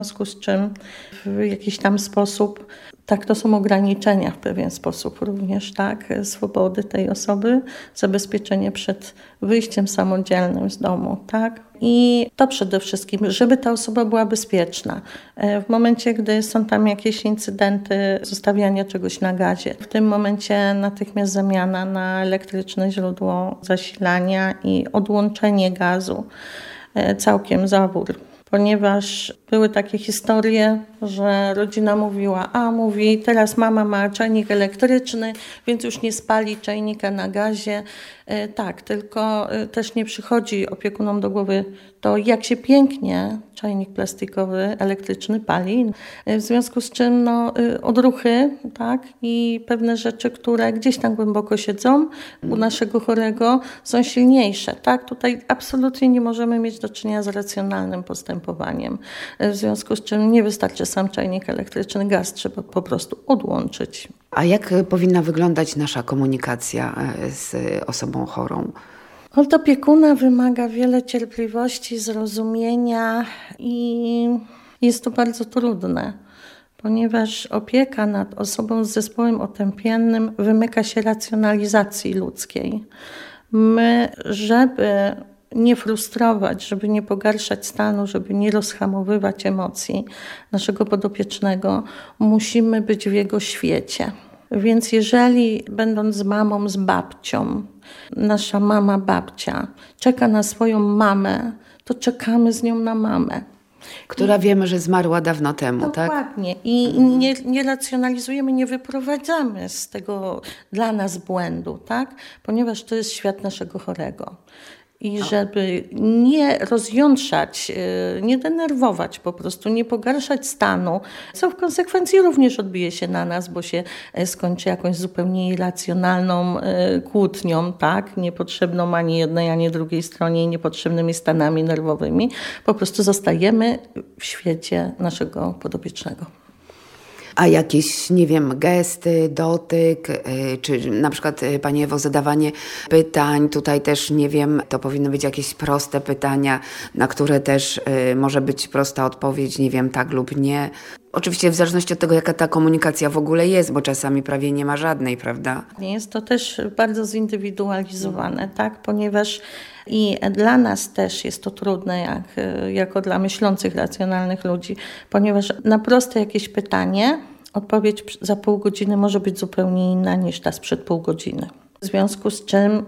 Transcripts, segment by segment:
W związku z czym w jakiś tam sposób, tak, to są ograniczenia w pewien sposób również, tak, swobody tej osoby, zabezpieczenie przed wyjściem samodzielnym z domu, tak. I to przede wszystkim, żeby ta osoba była bezpieczna. W momencie, gdy są tam jakieś incydenty zostawiania czegoś na gazie, w tym momencie natychmiast zamiana na elektryczne źródło zasilania i odłączenie gazu, całkiem zawór. Ponieważ były takie historie, że rodzina mówiła, mówi, teraz mama ma czajnik elektryczny, więc już nie spali czajnika na gazie. Tak, tylko też nie przychodzi opiekunom do głowy to, jak się pięknie czajnik plastikowy, elektryczny pali. W związku z czym odruchy, tak, i pewne rzeczy, które gdzieś tam głęboko siedzą u naszego chorego, są silniejsze. Tak? Tutaj absolutnie nie możemy mieć do czynienia z racjonalnym postępowaniem. W związku z czym nie wystarczy sam czajnik elektryczny, gaz trzeba po prostu odłączyć. A jak powinna wyglądać nasza komunikacja z osobą chorą? Od opiekuna wymaga wiele cierpliwości, zrozumienia i jest to bardzo trudne, ponieważ opieka nad osobą z zespołem otępiennym wymyka się racjonalizacji ludzkiej. My, żeby nie frustrować, żeby nie pogarszać stanu, żeby nie rozhamowywać emocji naszego podopiecznego, musimy być w jego świecie. Więc jeżeli będąc z mamą, z babcią, nasza mama, babcia czeka na swoją mamę, to czekamy z nią na mamę. Która wiemy, że zmarła dawno temu, tak? Dokładnie. I nie racjonalizujemy, nie wyprowadzamy z tego dla nas błędu, tak? Ponieważ to jest świat naszego chorego. I żeby nie rozjątrzać, nie denerwować po prostu, nie pogarszać stanu, co w konsekwencji również odbije się na nas, bo się skończy jakąś zupełnie irracjonalną kłótnią, tak? Niepotrzebną ani jednej, ani drugiej stronie, niepotrzebnymi stanami nerwowymi. Po prostu zostajemy w świecie naszego podopiecznego. A jakieś, nie wiem, gesty, dotyk, czy na przykład, Pani Ewo, zadawanie pytań, tutaj też, nie wiem, to powinny być jakieś proste pytania, na które też może być prosta odpowiedź, nie wiem, tak lub nie. Oczywiście w zależności od tego, jaka ta komunikacja w ogóle jest, bo czasami prawie nie ma żadnej, prawda? Jest to też bardzo zindywidualizowane, tak? Ponieważ i dla nas też jest to trudne, jako dla myślących, racjonalnych ludzi, ponieważ na proste jakieś pytanie odpowiedź za pół godziny może być zupełnie inna niż ta sprzed pół godziny. W związku z czym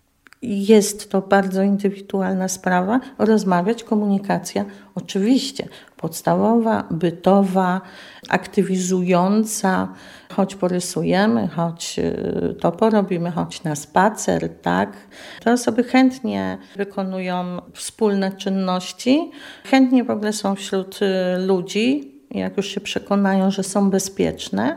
jest to bardzo indywidualna sprawa. Rozmawiać, komunikacja oczywiście podstawowa, bytowa, aktywizująca, choć porysujemy, choć to porobimy, choć na spacer, tak. Te osoby chętnie wykonują wspólne czynności, chętnie w ogóle są wśród ludzi, jak już się przekonają, że są bezpieczne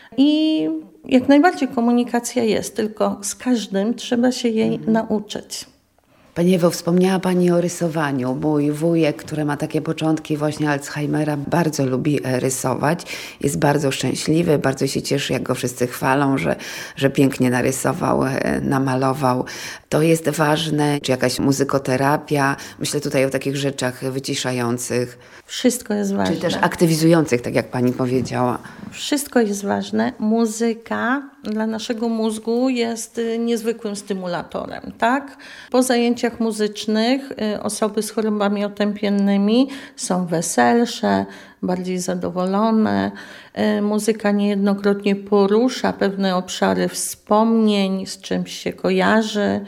i jak najbardziej komunikacja jest, tylko z każdym trzeba się jej nauczyć. Pani Ewo, wspomniała Pani o rysowaniu. Mój wujek, który ma takie początki właśnie Alzheimera, bardzo lubi rysować. Jest bardzo szczęśliwy, bardzo się cieszy, jak go wszyscy chwalą, że pięknie narysował, namalował. To jest ważne, czy jakaś muzykoterapia. Myślę tutaj o takich rzeczach wyciszających. Wszystko jest ważne. Czy też aktywizujących, tak jak Pani powiedziała. Wszystko jest ważne. Muzyka dla naszego mózgu jest niezwykłym stymulatorem, tak? Po zajęciach muzycznych osoby z chorobami otępiennymi są weselsze, bardziej zadowolone. Muzyka niejednokrotnie porusza pewne obszary wspomnień, z czymś się kojarzy.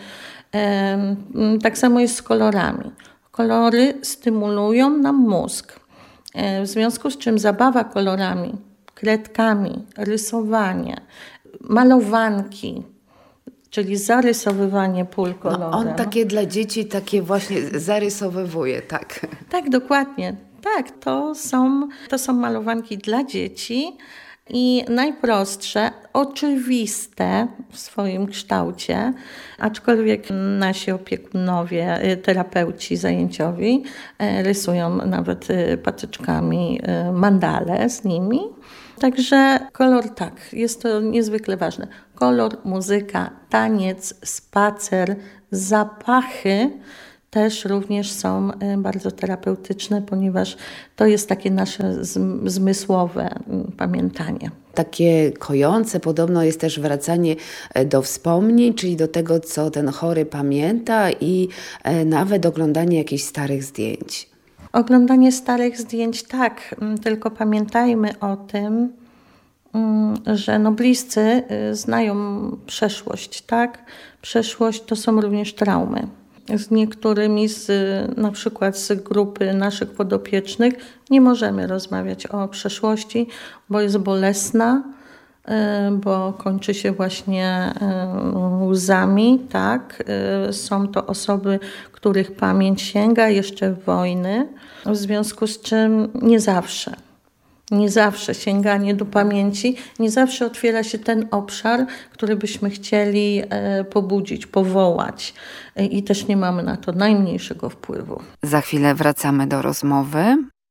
Tak samo jest z kolorami. Kolory stymulują nam mózg. W związku z czym zabawa kolorami, kredkami, rysowanie, malowanki, czyli zarysowywanie pól kolorem. On takie dla dzieci, takie właśnie zarysowywuje, tak. Tak, dokładnie. Tak, to są malowanki dla dzieci i najprostsze, oczywiste w swoim kształcie, aczkolwiek nasi opiekunowie, terapeuci zajęciowi rysują nawet patyczkami mandale z nimi. Także kolor tak, jest to niezwykle ważne. Kolor, muzyka, taniec, spacer, zapachy też również są bardzo terapeutyczne, ponieważ to jest takie nasze zmysłowe pamiętanie. Takie kojące podobno jest też wracanie do wspomnień, czyli do tego, co ten chory pamięta i nawet oglądanie jakichś starych zdjęć. Oglądanie starych zdjęć tak, tylko pamiętajmy o tym, że bliscy znają przeszłość, tak? Przeszłość to są również traumy. Z niektórymi na przykład z grupy naszych podopiecznych nie możemy rozmawiać o przeszłości, bo jest bolesna, bo kończy się właśnie łzami, tak? Są to osoby, których pamięć sięga jeszcze wojny, w związku z czym nie zawsze sięganie do pamięci, nie zawsze otwiera się ten obszar, który byśmy chcieli pobudzić, powołać i też nie mamy na to najmniejszego wpływu. Za chwilę wracamy do rozmowy.